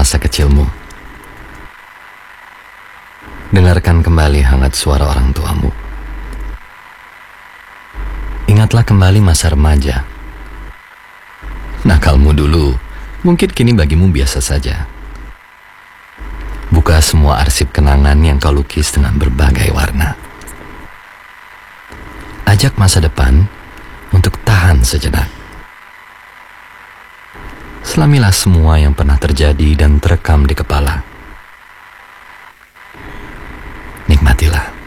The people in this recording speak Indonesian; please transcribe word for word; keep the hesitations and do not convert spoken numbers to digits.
masa kecilmu. Dengarkan kembali hangat suara orang tuamu. Ingatlah kembali masa remaja. Nakalmu dulu mungkin kini bagimu biasa saja. Buka semua arsip kenangan yang kau lukis dengan berbagai warna. Ajak masa depan untuk tahan sejenak. Selamilah semua yang pernah terjadi dan terekam di kepala. Nikmatilah.